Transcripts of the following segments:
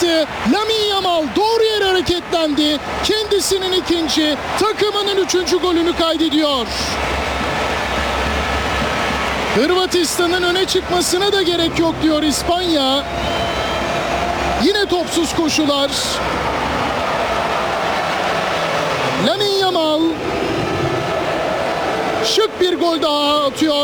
bıraktı. Lamine Yamal doğru yere hareketlendi. Kendisinin ikinci, takımının üçüncü golünü kaydediyor. Hırvatistan'ın öne çıkmasına da gerek yok diyor İspanya. Yine topsuz koşular. Lamine Yamal şık bir gol daha atıyor.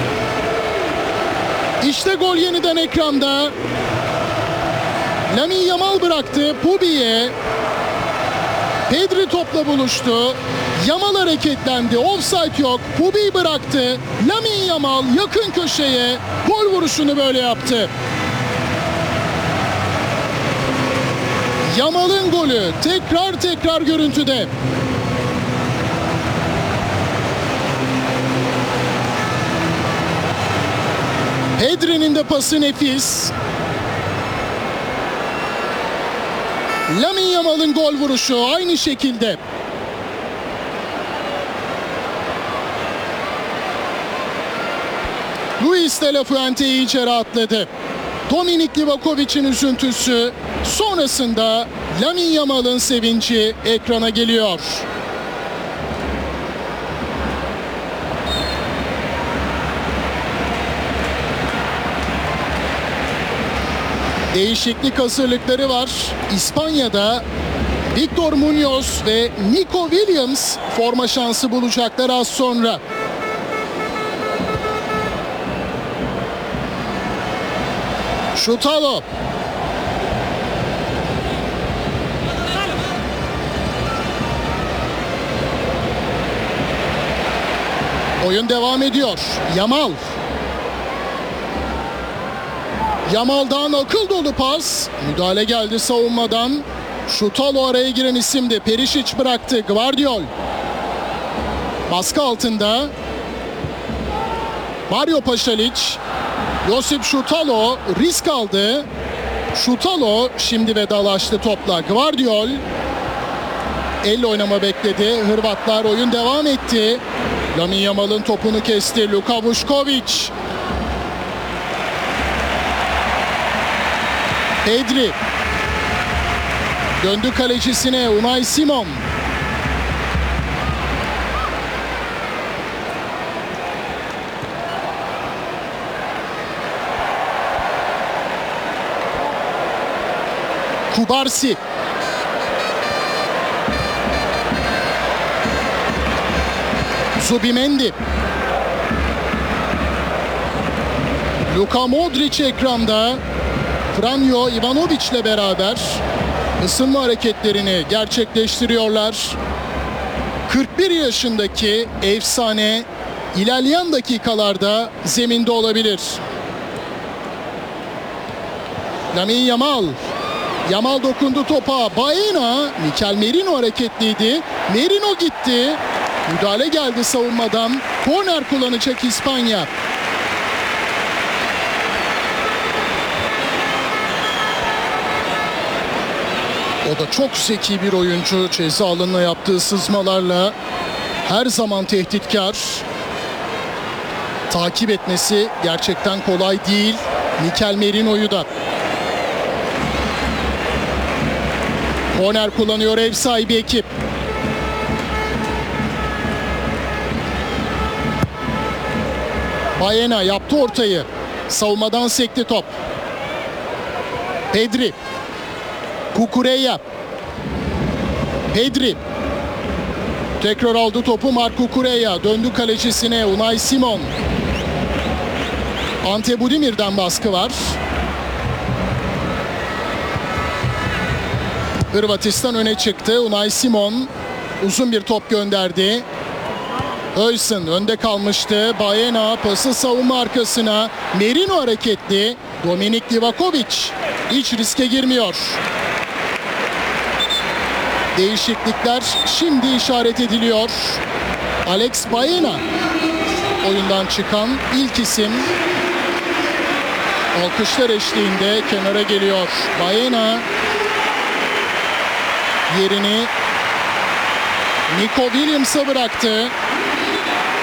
İşte gol yeniden ekranda. Lamine Yamal bıraktı Pubi'ye. Pedri topla buluştu. Yamal hareketlendi. Offside yok. Pubi bıraktı. Lamine Yamal yakın köşeye gol vuruşunu böyle yaptı. Yamal'ın golü tekrar görüntüde. Pedri'nin de pası nefis. Lamine Yamal'ın gol vuruşu aynı şekilde. Luis de la Fuente'yi içeri atladı. Dominik Livakovic'in üzüntüsü, sonrasında Lamine Yamal'ın sevinci ekrana geliyor. Değişiklik hazırlıkları var. İspanya'da Victor Munoz ve Nico Williams forma şansı bulacaklar az sonra. Şutalo. Oyun devam ediyor. Yamal. Yamal'dan akıl dolu pas. Müdahale geldi savunmadan. Şutalo araya giren isimdi. Perisic bıraktı. Gvardiol. Baskı altında. Mario Pašalić. Josip Šutalo risk aldı. Šutalo şimdi vedalaştı topla. Gvardiol. Elle oynama bekledi. Hırvatlar oyun devam etti. Lamine Yamal'ın topunu kesti. Luka Vušković. Pedri. Döndü kalecisine. Unai Simon. Kubarsi. Zubimendi. Luka Modric ekranda. Franjo Ivanovic ile beraber ısınma hareketlerini gerçekleştiriyorlar. 41 yaşındaki efsane ilerleyen dakikalarda zeminde olabilir. Lamine Yamal. Yamal dokundu topa. Baena. Mikel Merino hareketliydi. Merino gitti. Müdahale geldi savunmadan. Korner kullanacak İspanya. O da çok zeki bir oyuncu. Ceza alanına yaptığı sızmalarla her zaman tehditkar. Takip etmesi gerçekten kolay değil. Mikel Merino'yu da. Korner kullanıyor ev sahibi ekip. Baena yaptı ortayı. Savunmadan sekti top. Pedri. Cucurella. Pedri. Tekrar aldı topu Marc Cucurella. Döndü kalecisine Unai Simon. Ante Budimir'den baskı var. Hırvatistan öne çıktı. Unai Simon uzun bir top gönderdi. Höysen önde kalmıştı. Baena pası savunma arkasına. Merino hareketli. Dominik Livakovic hiç riske girmiyor. Değişiklikler şimdi işaret ediliyor. Alex Baena oyundan çıkan ilk isim. Alkışlar eşliğinde kenara geliyor. Baena yerini Nico Williams'a bıraktı.